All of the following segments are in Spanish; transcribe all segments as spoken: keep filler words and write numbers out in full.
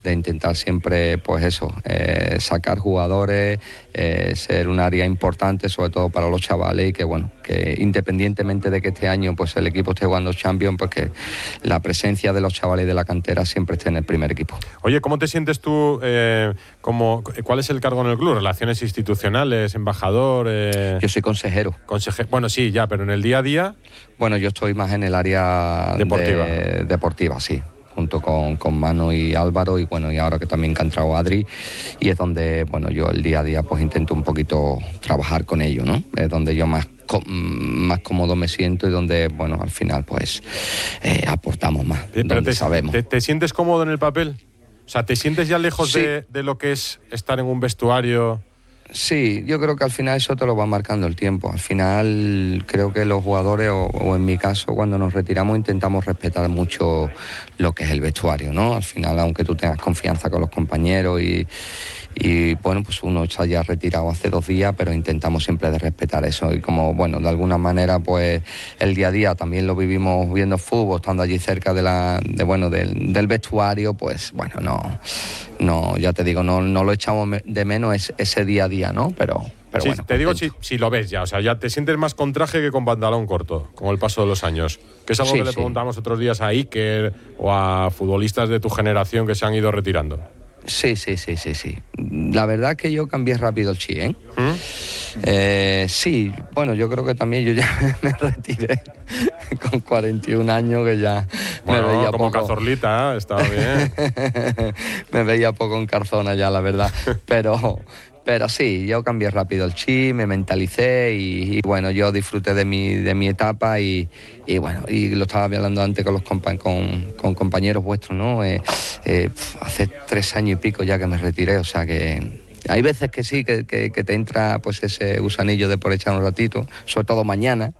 de intentar siempre, pues eso, eh, sacar jugadores, eh, ser un área importante, sobre todo para los chavales, y que bueno, que independientemente de que este año pues el equipo esté jugando Champions, pues que la presencia de los chavales de la cantera siempre esté en el primer equipo. Oye, ¿cómo te sientes tú? Eh, como, ¿cuál es el cargo en el club? ¿Relaciones institucionales, embajador? Eh... Yo soy consejero. Conseje... Bueno, sí, ya, pero en el día a día... Bueno, yo estoy más en el área deportiva, de, deportiva sí. Junto con, con Manu y Álvaro, y bueno, y ahora que también que ha entrado Adri, y es donde, bueno, yo el día a día pues intento un poquito trabajar con ellos, ¿no? Es donde yo más, más cómodo me siento y donde, bueno, al final pues eh, aportamos más, Pero donde te, sabemos. Te, ¿Te sientes cómodo en el papel? O sea, ¿te sientes ya lejos sí. de, de lo que es estar en un vestuario? Sí, yo creo que al final eso te lo va marcando el tiempo. Al final creo que los jugadores, o, o en mi caso, cuando nos retiramos intentamos respetar mucho lo que es el vestuario, ¿no? Al final, aunque tú tengas confianza con los compañeros y, y bueno, pues uno está ya retirado hace dos días, pero intentamos siempre de respetar eso. Y como, bueno, de alguna manera, pues el día a día también lo vivimos viendo fútbol, estando allí cerca de la, de, bueno, del, del vestuario, pues bueno, no... No, ya te digo, no, no lo echamos de menos ese, ese día a día, ¿no? Pero, pero sí, bueno. Te digo si, si lo ves ya, o sea, ya te sientes más con traje que con pantalón corto, con el paso de los años. Que es algo sí, que le sí. preguntamos otros días a Iker o a futbolistas de tu generación que se han ido retirando. Sí, sí, sí, sí, sí. La verdad que yo cambié rápido el chi, ¿eh? ¿Mm? Eh, sí, bueno, yo creo que también yo ya me retiré con cuarenta y un años, que ya bueno, me veía como poco. Cazorlita, ¿eh? Estaba bien. Me veía poco en Carzona ya, la verdad. Pero, pero sí, yo cambié rápido el chi, me mentalicé y, y bueno, yo disfruté de mi, de mi etapa y, y bueno, y lo estaba hablando antes con los compa con, con compañeros vuestros, ¿no? Eh, eh, hace tres años y pico ya que me retiré, o sea que... Hay veces que sí, que, que, que te entra pues ese gusanillo de por echar un ratito, sobre todo mañana,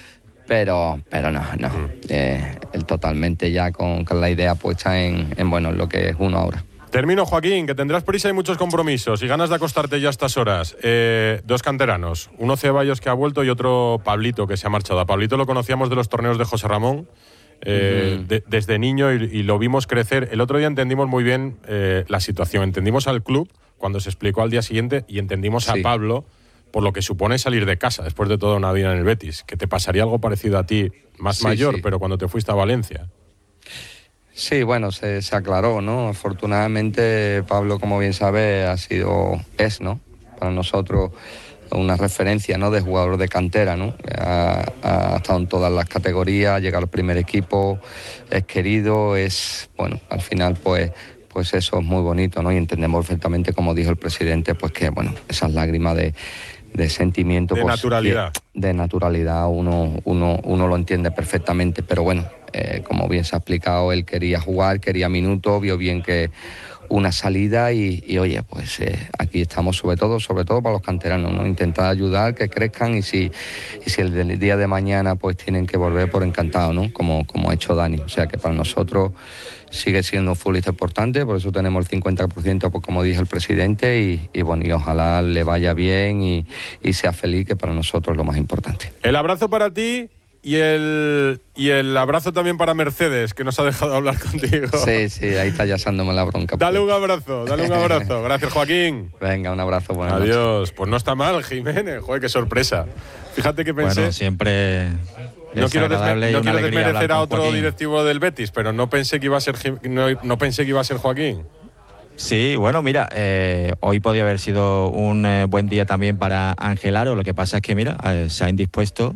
pero, pero no, no. Eh, el totalmente ya con, con la idea puesta en, en bueno, lo que es uno ahora. Termino, Joaquín, que tendrás prisa y muchos compromisos y ganas de acostarte ya a estas horas. Eh, dos canteranos, uno Ceballos que ha vuelto y otro Pablito que se ha marchado. A Pablito lo conocíamos de los torneos de José Ramón. Eh, uh-huh. de, desde niño y, y lo vimos crecer. El otro día entendimos muy bien eh, la situación. Entendimos al club cuando se explicó al día siguiente y entendimos sí. a Pablo por lo que supone salir de casa después de toda una vida en el Betis. Que te pasaría algo parecido a ti, más sí, mayor, sí. pero cuando te fuiste a Valencia. Sí, bueno, se, se aclaró, ¿no? Afortunadamente Pablo, como bien sabe, ha sido, es, ¿no? Para nosotros una referencia, ¿no? De jugador de cantera, ¿no? Ha, ha estado en todas las categorías, ha llegado al primer equipo, es querido, es, bueno, al final pues, pues eso es muy bonito, ¿no? Y entendemos perfectamente, como dijo el presidente, pues que, bueno, esas lágrimas de, de sentimiento. De pues, naturalidad. De, de naturalidad, uno, uno, uno lo entiende perfectamente, pero bueno, eh, como bien se ha explicado, él quería jugar, quería minutos, vio bien que una salida y, y oye, pues eh, aquí estamos sobre todo, sobre todo para los canteranos, ¿no? Intentar ayudar, que crezcan y si, y si el, el día de mañana pues tienen que volver, por encantado, ¿no? Como, como ha hecho Dani. O sea que para nosotros sigue siendo un futbolista importante, por eso tenemos el cincuenta por ciento, pues, como dijo el presidente, y, y bueno, y ojalá le vaya bien y, y sea feliz, que para nosotros es lo más importante. El abrazo para ti. Y el, y el abrazo también para Mercedes, que nos ha dejado hablar contigo. Sí, sí, ahí está ya asándome la bronca. Dale un abrazo, dale un abrazo. Gracias, Joaquín. Venga, un abrazo. Buenas Adiós. noches. Pues no está mal, Jiménez. Joder, qué sorpresa. Fíjate que pensé... Bueno, siempre... No quiero, desme no quiero desmerecer a otro Joaquín. directivo del Betis, pero no pensé que iba a ser, no, no pensé que iba a ser Joaquín. Sí, bueno, mira, eh, hoy podía haber sido un eh, buen día también para Ángel Aro. Lo que pasa es que, mira, eh, se ha indispuesto.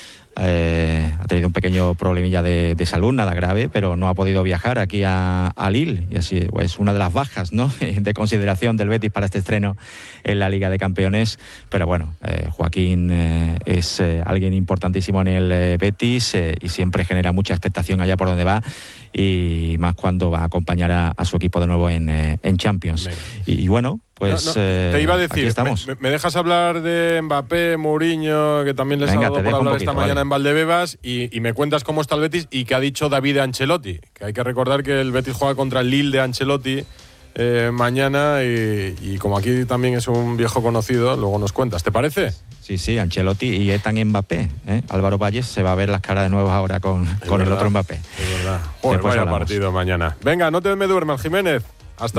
Eh, ha tenido un pequeño problemilla de, de salud, nada grave, pero no ha podido viajar aquí a, a Lille, y así es pues, una de las bajas, ¿no? de consideración del Betis para este estreno en la Liga de Campeones. Pero bueno, eh, Joaquín eh, es eh, alguien importantísimo en el eh, Betis eh, y siempre genera mucha expectación allá por donde va, y más cuando va a acompañar a, a su equipo de nuevo en, eh, en Champions. Y, y bueno, pues no, no, eh, te iba a decir, aquí estamos. Me, me dejas hablar de Mbappé, Mourinho, que también les ha dado por hablar poquito, esta mañana vale. en Valdebebas, y, y me cuentas cómo está el Betis y qué ha dicho David de Ancelotti, que hay que recordar que el Betis juega contra el Lille de Ancelotti eh, mañana, y, y como aquí también es un viejo conocido, luego nos cuentas, ¿te parece? Sí, sí, Ancelotti y Ethan Mbappé. ¿eh? Álvaro Valles se va a ver las caras de nuevo ahora con, con el otro Mbappé. Es verdad. Joder, vaya partido mañana. Venga, no te me duermas, Jiménez.